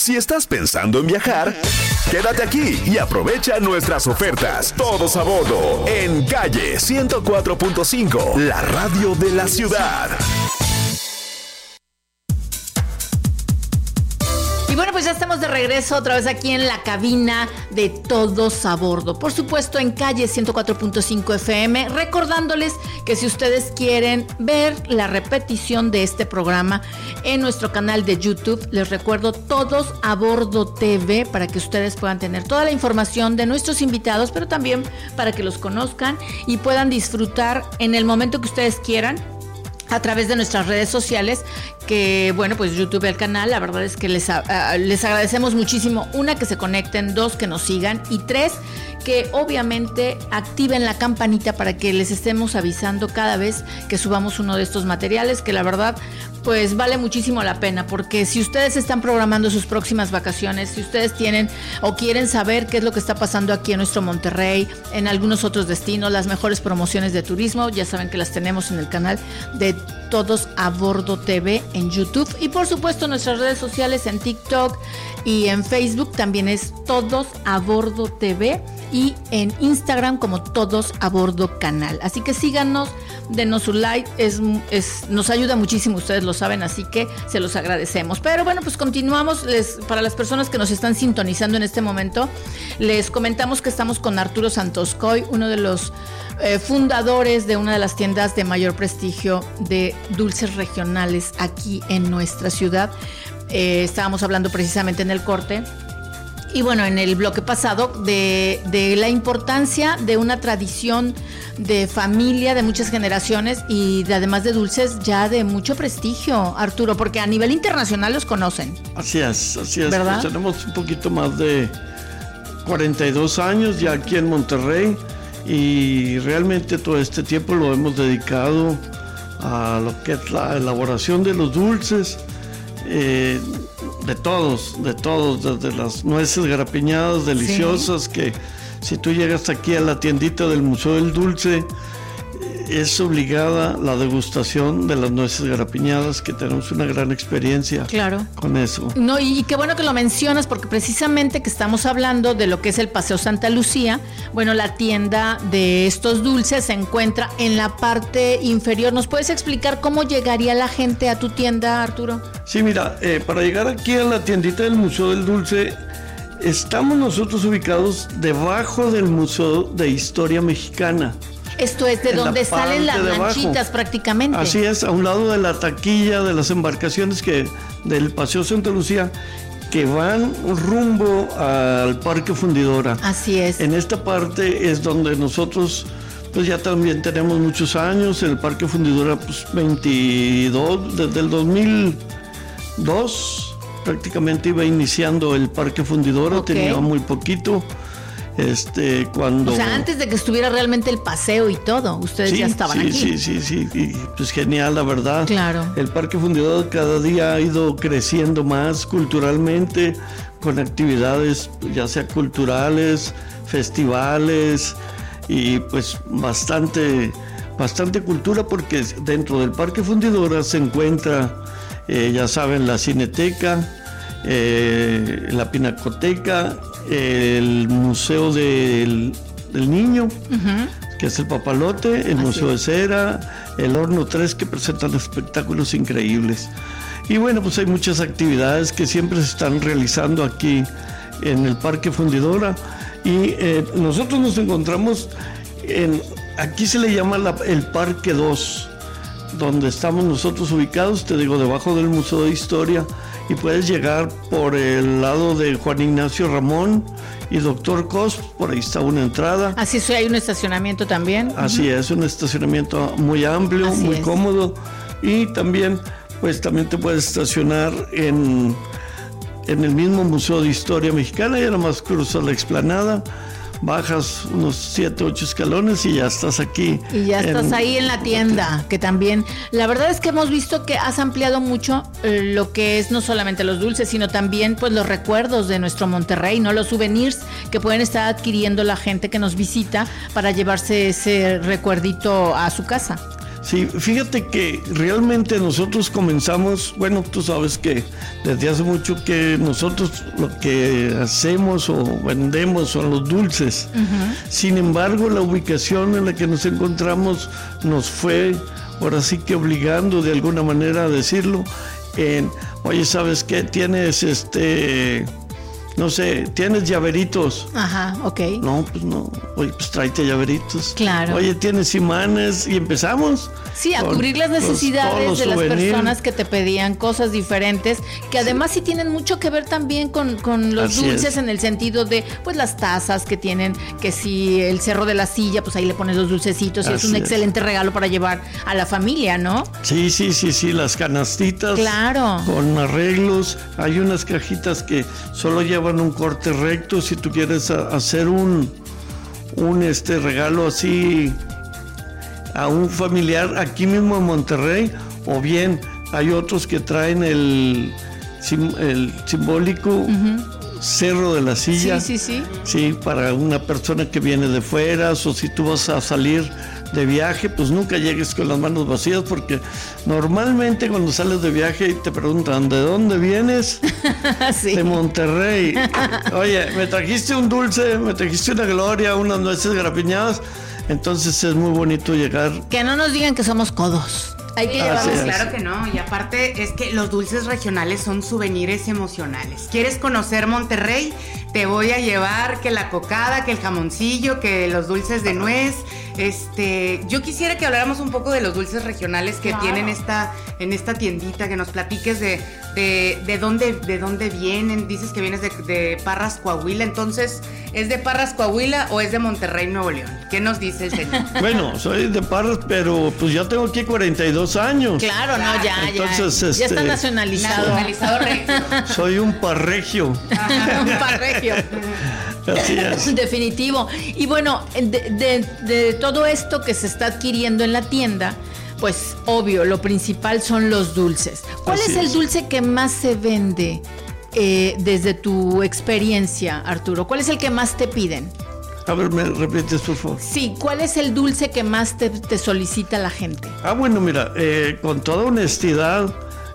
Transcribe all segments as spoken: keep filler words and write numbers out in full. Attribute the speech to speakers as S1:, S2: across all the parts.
S1: Si estás pensando en viajar, quédate aquí y aprovecha nuestras ofertas. Todos a bordo en Calle ciento cuatro punto cinco, la radio de la ciudad.
S2: Y bueno, pues ya estamos de regreso otra vez aquí en la cabina de Todos a Bordo. Por supuesto, en Calle ciento cuatro punto cinco F M, recordándoles que si ustedes quieren ver la repetición de este programa en nuestro canal de YouTube, les recuerdo Todos a Bordo T V, para que ustedes puedan tener toda la información de nuestros invitados, pero también para que los conozcan y puedan disfrutar en el momento que ustedes quieran a través de nuestras redes sociales, que bueno, pues YouTube, el canal, la verdad es que les, uh, les agradecemos muchísimo. Una, que se conecten; dos, que nos sigan; y tres, que obviamente activen la campanita para que les estemos avisando cada vez que subamos uno de estos materiales, que la verdad pues vale muchísimo la pena, porque si ustedes están programando sus próximas vacaciones, si ustedes tienen o quieren saber qué es lo que está pasando aquí en nuestro Monterrey, en algunos otros destinos, las mejores promociones de turismo, ya saben que las tenemos en el canal de Todos a Bordo T V en YouTube, y por supuesto nuestras redes sociales en TikTok y en Facebook también es Todos a Bordo T V, y en Instagram como Todos a Bordo Canal. Así que síganos, denos su like, es, es, nos ayuda muchísimo, ustedes lo saben, así que se los agradecemos. Pero bueno, pues continuamos. Les, para las personas que nos están sintonizando en este momento, les comentamos que estamos con Arturo Santoscoy, uno de los eh, fundadores de una de las tiendas de mayor prestigio de dulces regionales aquí en nuestra ciudad. Eh, estábamos hablando precisamente en el corte, y bueno, en el bloque pasado, de, de la importancia de una tradición de familia de muchas generaciones, y de, además de dulces ya de mucho prestigio, Arturo, porque a nivel internacional los conocen.
S3: Así es, así es.
S2: ¿Verdad?
S3: Pues tenemos un poquito más de cuarenta y dos años ya aquí en Monterrey, y realmente todo este tiempo lo hemos dedicado a lo que es la elaboración de los dulces, eh, de todos, de todos, desde las nueces garapiñadas deliciosas, sí, que si tú llegas aquí a la tiendita del Museo del Dulce, es obligada la degustación de las nueces garapiñadas, que tenemos una gran experiencia, claro, con eso.
S2: No, y, y qué bueno que lo mencionas, porque precisamente que estamos hablando de lo que es el Paseo Santa Lucía. Bueno, la tienda de estos dulces se encuentra en la parte inferior. ¿Nos puedes explicar cómo llegaría la gente a tu tienda, Arturo?
S3: Sí, mira, eh, para llegar aquí a la tiendita del Museo del Dulce, estamos nosotros ubicados debajo del Museo de Historia Mexicana.
S2: Esto es de donde salen las lanchitas prácticamente.
S3: Así es, a un lado de la taquilla de las embarcaciones que del Paseo Santa Lucía, que van rumbo al Parque Fundidora.
S2: Así es.
S3: En esta parte es donde nosotros pues ya también tenemos muchos años. En el Parque Fundidora, pues veintidós, desde el dos mil dos prácticamente iba iniciando el Parque Fundidora, okay. Tenía muy poquito. Este, cuando...
S2: O sea, antes de que estuviera realmente el paseo y todo, ustedes
S3: sí,
S2: ya estaban
S3: sí,
S2: aquí.
S3: Sí, sí, sí, sí, pues genial, la verdad.
S2: Claro.
S3: El Parque Fundidora cada día ha ido creciendo más culturalmente, con actividades ya sea culturales, festivales, y pues bastante, bastante cultura, porque dentro del Parque Fundidora se encuentra, eh, ya saben, la Cineteca, eh, la Pinacoteca, el Museo del, del Niño, uh-huh. que es el Papalote, el Así Museo es. de Cera, el Horno tres, que presentan espectáculos increíbles. Y bueno, pues hay muchas actividades que siempre se están realizando aquí en el Parque Fundidora, y eh, nosotros nos encontramos en, aquí se le llama la, el Parque dos, donde estamos nosotros ubicados, te digo, debajo del Museo de Historia, y puedes llegar por el lado de Juan Ignacio Ramón y Doctor Cos, por ahí está una entrada.
S2: Así es, hay un estacionamiento también.
S3: Así uh-huh. es, un estacionamiento muy amplio, Así muy es. cómodo, y también, pues también te puedes estacionar en, en el mismo Museo de Historia Mexicana, y nada más cruzas la explanada, bajas unos siete, ocho escalones y ya estás aquí.
S2: Y ya estás en, ahí en la tienda, que también, la verdad es que hemos visto que has ampliado mucho eh, lo que es no solamente los dulces, sino también pues los recuerdos de nuestro Monterrey, ¿no? Los souvenirs que pueden estar adquiriendo la gente que nos visita para llevarse ese recuerdito a su casa.
S3: Sí, fíjate que realmente nosotros comenzamos, bueno, tú sabes que desde hace mucho que nosotros lo que hacemos o vendemos son los dulces. Uh-huh. Sin embargo, la ubicación en la que nos encontramos nos fue, ahora sí que obligando de alguna manera a decirlo, en, oye, ¿sabes qué? Tienes este... No sé, ¿tienes llaveritos?
S2: Ajá, ok.
S3: No, pues no. Oye, pues tráete llaveritos.
S2: Claro.
S3: Oye, ¿tienes imanes? Y empezamos.
S2: Sí, a cubrir las necesidades los, de las souvenirs. Personas que te pedían cosas diferentes, que además sí, sí tienen mucho que ver también con, con los Así dulces es. En el sentido de, pues, las tazas que tienen, que si el cerro de la silla, pues ahí le pones los dulcecitos y Así es un es. excelente regalo para llevar a la familia, ¿no?
S3: Sí, sí, sí, sí, las canastitas.
S2: Claro.
S3: Con arreglos. Hay unas cajitas que solo llevan un corte recto. Si tú quieres a, hacer un un este regalo así a un familiar aquí mismo en Monterrey, o bien hay otros que traen el, el simbólico uh-huh. cerro de la silla,
S2: sí, sí, sí.
S3: sí, para una persona que viene de fuera, o si tú vas a salir de viaje, pues nunca llegues con las manos vacías, porque normalmente cuando sales de viaje te preguntan, ¿de dónde vienes? Sí. De Monterrey. Oye, ¿me trajiste un dulce? ¿Me trajiste una gloria? ¿Unas nueces garapiñadas? Entonces es muy bonito llegar.
S2: Que no nos digan que somos codos.
S4: Hay que llevarlos, claro que no. Y aparte es que los dulces regionales son souvenirs emocionales. ¿Quieres conocer Monterrey? Te voy a llevar que la cocada, que el jamoncillo, que los dulces de nuez. Este, yo quisiera que habláramos un poco de los dulces regionales que claro. tienen esta, en esta tiendita, que nos platiques de, de, de dónde, de dónde vienen. Dices que vienes de, de Parras, Coahuila. Entonces, ¿es de Parras, Coahuila o es de Monterrey, Nuevo León? ¿Qué nos dice el señor?
S3: Bueno, soy de Parras, pero pues ya tengo aquí cuarenta y dos años.
S2: Claro, claro. no, ya,
S3: Entonces,
S2: ya.
S3: Este,
S2: ya está nacionalizado.
S4: Nacionalizado regio.
S3: Soy un parregio.
S2: Ajá, un parregio.
S3: Así es.
S2: Definitivo. Y bueno, de, de, de todo esto que se está adquiriendo en la tienda, pues obvio, lo principal son los dulces. ¿Cuál Así es el es. dulce que más se vende eh, desde tu experiencia, Arturo? ¿Cuál es el que más te piden?
S3: A ver, ¿me repites, por favor?
S2: Sí, ¿cuál es el dulce que más te, te solicita la gente?
S3: Ah, bueno, mira, eh, con toda honestidad,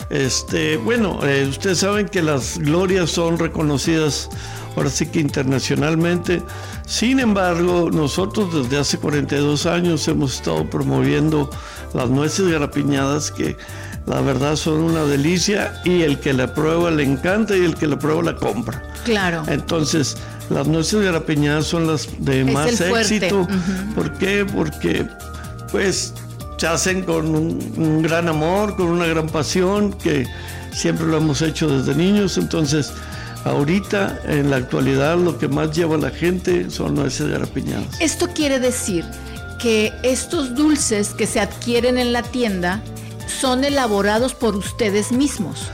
S3: este, bueno, eh, ustedes saben que las glorias son reconocidas ahora sí que internacionalmente. Sin embargo, nosotros desde hace cuarenta y dos años hemos estado promoviendo las nueces garapiñadas, que la verdad son una delicia, y el que la prueba le encanta y el que la prueba la compra.
S2: Claro.
S3: Entonces, las nueces garapiñadas son las de es más éxito. Uh-huh. ¿Por qué? Porque pues se hacen con un, un gran amor, con una gran pasión, que siempre lo hemos hecho desde niños. Entonces, ahorita, en la actualidad, lo que más lleva a la gente son nueces garapiñadas.
S2: Esto quiere decir que estos dulces que se adquieren en la tienda son elaborados por ustedes mismos.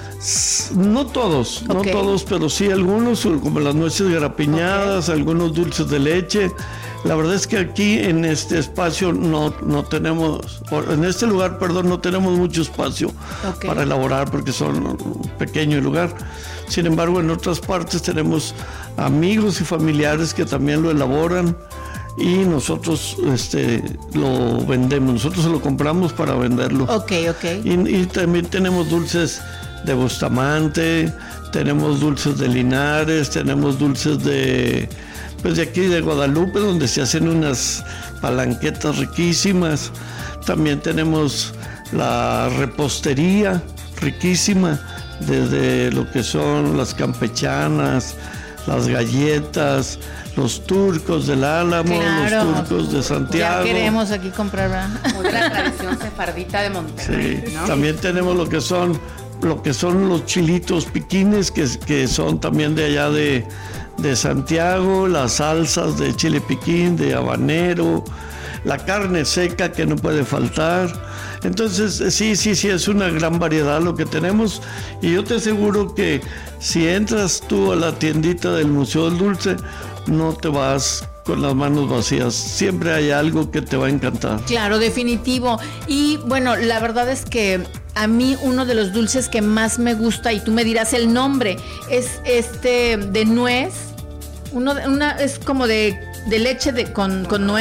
S3: No todos, okay. no todos, pero sí algunos, como las nueces garapiñadas, okay. algunos dulces de leche. La verdad es que aquí en este espacio no, no tenemos, en este lugar, perdón, no tenemos mucho espacio okay. para elaborar, porque son un pequeño lugar. Sin embargo, en otras partes tenemos amigos y familiares que también lo elaboran, y nosotros este, lo vendemos, nosotros lo compramos para venderlo.
S2: Ok, ok.
S3: Y, y también tenemos dulces de Bustamante, tenemos dulces de Linares, tenemos dulces de, pues de aquí de Guadalupe, donde se hacen unas palanquetas riquísimas. También tenemos la repostería riquísima, desde lo que son las campechanas, las galletas, los turcos del Álamo, claro, los turcos de Santiago.
S2: Ya queremos aquí comprar, ¿verdad?
S4: Otra tradición sefardita de Monterrey,
S3: sí,
S4: ¿no?
S3: También tenemos lo que son lo que son los chilitos piquines, que, que son también de allá de, de Santiago, las salsas de chile piquín, de habanero, la carne seca que no puede faltar. Entonces, sí, sí, sí, es una gran variedad lo que tenemos, y yo te aseguro que si entras tú a la tiendita del Museo del Dulce, no te vas con las manos vacías, siempre hay algo que te va a encantar.
S2: Claro, definitivo. Y bueno, la verdad es que a mí uno de los dulces que más me gusta, y tú me dirás el nombre, es este de nuez. Uno, una, es como de, de leche de, con, con nuez.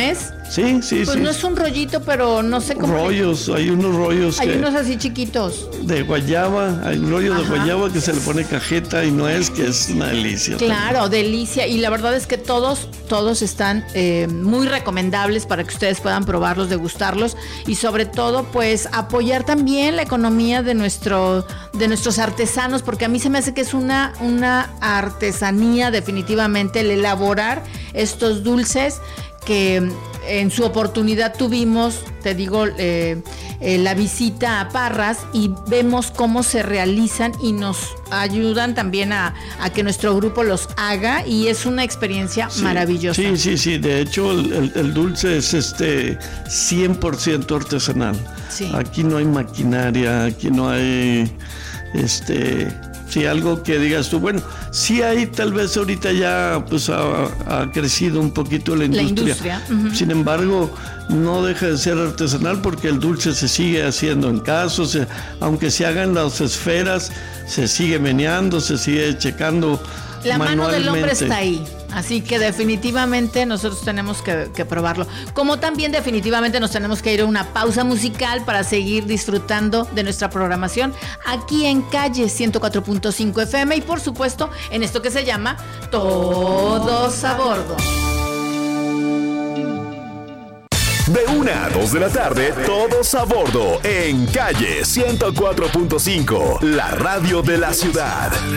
S3: Sí, sí,
S2: pues
S3: sí.
S2: no es un rollito, pero no sé cómo.
S3: Rollos, hay unos rollos.
S2: Hay
S3: que,
S2: unos así chiquitos.
S3: De guayaba, hay un rollo
S2: Ajá.
S3: de guayaba que se le pone cajeta y nuez, que es una delicia.
S2: Claro,
S3: también.
S2: delicia. Y la verdad es que todos, todos están eh, muy recomendables para que ustedes puedan probarlos, degustarlos y sobre todo, pues, apoyar también la economía de nuestro, de nuestros artesanos, porque a mí se me hace que es una, una artesanía definitivamente el elaborar estos dulces que en su oportunidad tuvimos, te digo, eh, eh, la visita a Parras y vemos cómo se realizan y nos ayudan también a, a que nuestro grupo los haga y es una experiencia
S3: Sí,
S2: maravillosa.
S3: Sí, sí, sí. De hecho, el, el, el dulce es este cien por ciento artesanal.
S2: Sí.
S3: Aquí no hay maquinaria, aquí no hay este... Sí, algo que digas tú, bueno, sí hay tal vez ahorita ya pues ha, ha crecido un poquito la industria.
S2: La industria. Uh-huh.
S3: Sin embargo, no deja de ser artesanal porque el dulce se sigue haciendo en casa, o sea, aunque se hagan las esferas, se sigue meneando, se sigue checando.
S2: La mano del hombre
S3: manualmente.
S2: está ahí, así que definitivamente nosotros tenemos que, que probarlo. Como también definitivamente nos tenemos que ir a una pausa musical para seguir disfrutando de nuestra programación aquí en Calle ciento cuatro punto cinco F M y por supuesto en esto que se llama Todos a Bordo.
S1: De una a dos de la tarde, todos a bordo en Calle ciento cuatro punto cinco, la radio de la ciudad.